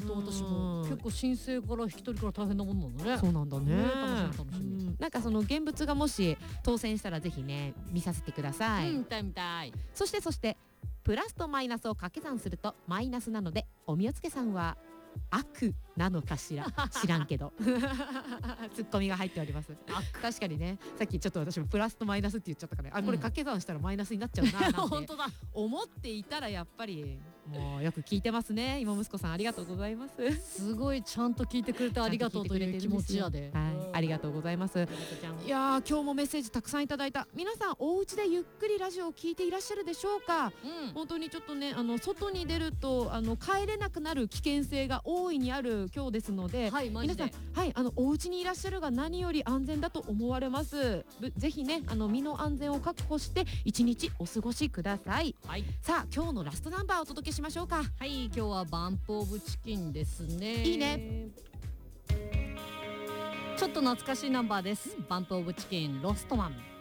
と私も結構申請から引き取りから大変なもんなんだね。 そうなんだね。 楽しみ。 なんかその現物がもし当選したらぜひね見させてください。 見たい見たい。 そしてプラスとマイナスを掛け算するとマイナスなので、おみおつけさんは悪なのかしら知らんけどツッコミが入っております。確かにね、さっきちょっと私もプラスとマイナスって言っちゃったから、これ掛け算したらマイナスになっちゃうななんて本当だ思っていたら、やっぱりもうよく聞いいてますね。今息子さんありがとうございます。 すごいちゃんと聞いてくれてありがとうという気持ちやで。 はい、ありがとうございます。いやー、今日もメッセージたくさんいただいた。皆さんお家でゆっくりラジオを聞いていらっしゃるでしょうか。本当にちょっとね、外に出ると帰れなくなる危険性が大いにある今日ですので、皆さん、はい、お家にいらっしゃるが何より安全だと思われます。ぜひね、身の安全を確保して一日お過ごしください。さあ、今日のラストナンバーをお届けしましょうか。 はい、今日はバンプオブチキンですね。 いいね。 ちょっと懐かしいナンバーです。バンプオブチキン、ロストマン。